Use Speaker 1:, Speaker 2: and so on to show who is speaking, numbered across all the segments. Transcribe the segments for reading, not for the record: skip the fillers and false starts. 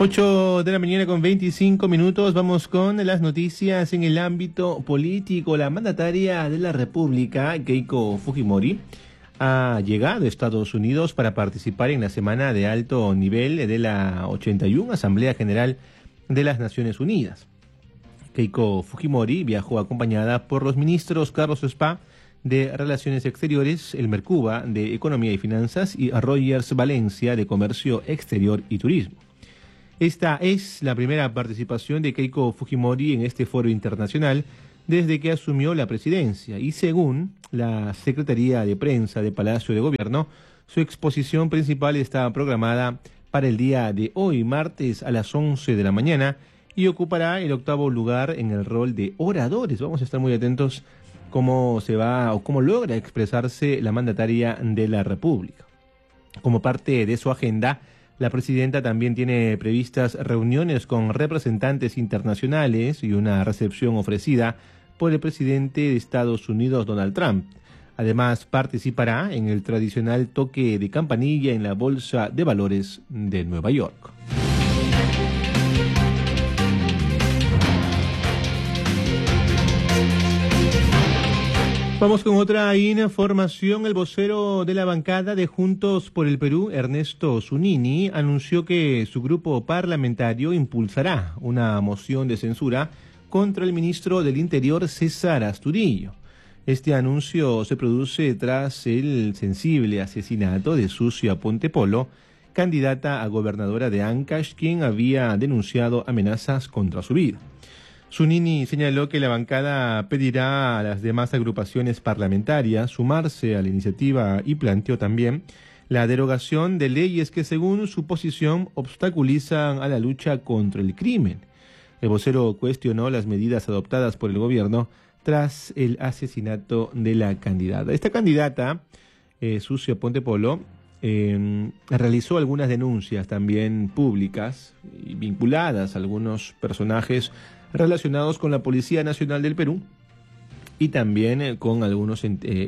Speaker 1: 8 de la mañana con 25 minutos. Vamos con las noticias en el ámbito político. La mandataria de la República, Keiko Fujimori, ha llegado a Estados Unidos para participar en la semana de alto nivel de la 81 Asamblea General de las Naciones Unidas. Keiko Fujimori viajó acompañada por los ministros Carlos Spa de Relaciones Exteriores, Elmer Cuba de Economía y Finanzas y Rogers Valencia de Comercio Exterior y Turismo. Esta es la primera participación de Keiko Fujimori en este foro internacional desde que asumió la presidencia y según la Secretaría de Prensa de Palacio de Gobierno, su exposición principal está programada para el día de hoy, martes a las 11 de la mañana y ocupará el 8º lugar en el rol de oradores. Vamos a estar muy atentos cómo se va o cómo logra expresarse la mandataria de la República. Como parte de su agenda, la presidenta también tiene previstas reuniones con representantes internacionales y una recepción ofrecida por el presidente de Estados Unidos, Donald Trump. Además, participará en el tradicional toque de campanilla en la Bolsa de Valores de Nueva York. Vamos con otra información. El vocero de la bancada de Juntos por el Perú, Ernesto Zunini, anunció que su grupo parlamentario impulsará una moción de censura contra el ministro del Interior, César Astudillo. Este anuncio se produce tras el sensible asesinato de Suzy Aponte Polo, candidata a gobernadora de Ancash, quien había denunciado amenazas contra su vida. Zunini señaló que la bancada pedirá a las demás agrupaciones parlamentarias sumarse a la iniciativa y planteó también la derogación de leyes que, según su posición, obstaculizan a la lucha contra el crimen. El vocero cuestionó las medidas adoptadas por el gobierno tras el asesinato de la candidata. Esta candidata, Suzy Aponte Polo, realizó algunas denuncias también públicas y vinculadas a algunos personajes relacionados con la Policía Nacional del Perú y también con algunos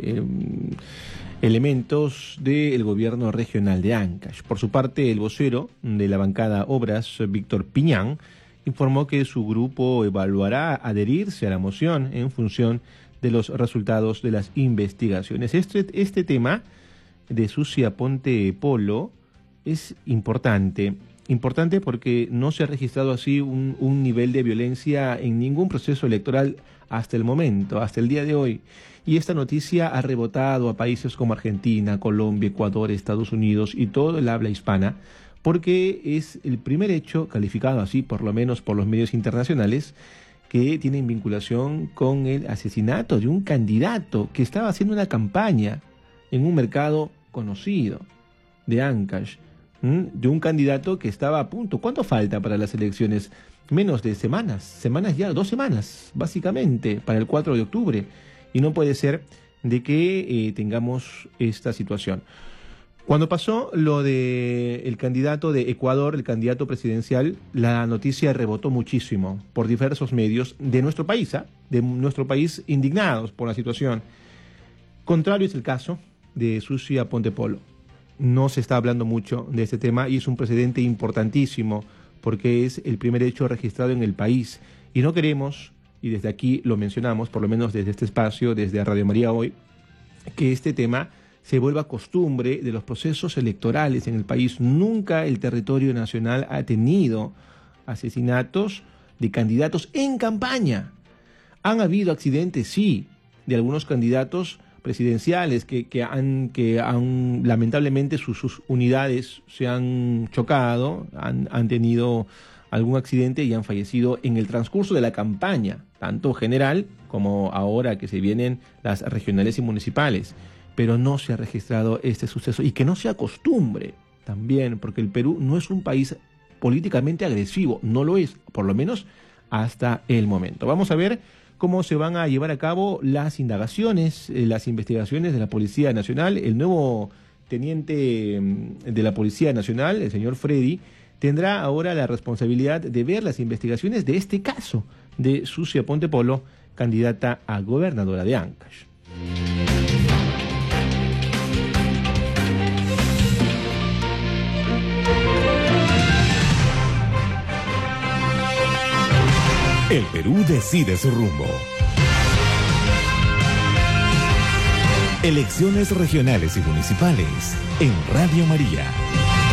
Speaker 1: elementos del gobierno regional de Ancash. Por su parte, el vocero de la bancada Obras, Víctor Piñán, informó que su grupo evaluará adherirse a la moción en función de los resultados de las investigaciones. Este tema de Suzy Aponte Polo es importante porque no se ha registrado así un nivel de violencia en ningún proceso electoral hasta el momento, hasta el día de hoy. Y esta noticia ha rebotado a países como Argentina, Colombia, Ecuador, Estados Unidos y todo el habla hispana, porque es el primer hecho calificado así, por lo menos por los medios internacionales, que tienen vinculación con el asesinato de un candidato que estaba haciendo una campaña en un mercado conocido de Ancash, de un candidato que estaba a punto. ¿Cuánto falta para las elecciones? Menos de semanas ya, 2 semanas, básicamente, para el 4 de octubre. Y no puede ser de que tengamos esta situación. Cuando pasó lo de el candidato de Ecuador, el candidato presidencial, la noticia rebotó muchísimo por diversos medios de nuestro país indignados por la situación. Contrario es el caso de Suzy Aponte Polo. No se está hablando mucho de este tema y es un precedente importantísimo porque es el primer hecho registrado en el país y no queremos, y desde aquí lo mencionamos, por lo menos desde este espacio, desde Radio María Hoy, que este tema se vuelva costumbre de los procesos electorales en el país. Nunca el territorio nacional ha tenido asesinatos de candidatos en campaña. Han habido accidentes, sí, de algunos candidatos presidenciales que han lamentablemente sus unidades se han chocado, han tenido algún accidente y han fallecido en el transcurso de la campaña, tanto general como ahora que se vienen las regionales y municipales. Pero no se ha registrado este suceso y que no se acostumbre también, porque el Perú no es un país políticamente agresivo, no lo es, por lo menos hasta el momento. Vamos a ver cómo se van a llevar a cabo las indagaciones, las investigaciones de la Policía Nacional. El nuevo teniente de la Policía Nacional, el señor Freddy, tendrá ahora la responsabilidad de ver las investigaciones de este caso de Suzy Aponte Polo, candidata a gobernadora de Ancash.
Speaker 2: El Perú decide su rumbo. Elecciones regionales y municipales en Radio María.